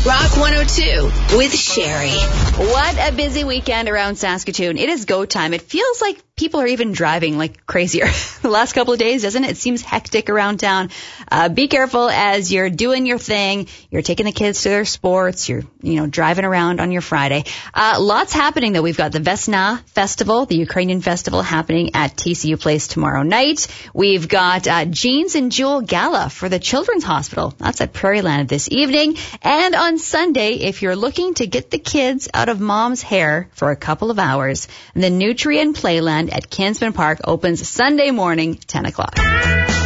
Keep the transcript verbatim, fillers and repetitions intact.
Rock one oh two with Sherry. What a busy weekend around Saskatoon. It is go time. It feels like people are even driving like crazier the last couple of days, doesn't it? It seems hectic around town. Uh, be careful as you're doing your thing. You're taking the kids to their sports. You're, you know, driving around on your Friday. Uh, lots happening though. We've got the Vesna Festival, the Ukrainian festival happening at T C U Place tomorrow night. We've got uh, Jeans and Jewel Gala for the Children's Hospital. That's at Prairie Land this evening. And on Sunday, if you're looking to get the kids out of mom's hair for a couple of hours, the Nutrien Playland at Kinsman Park opens Sunday morning, ten o'clock.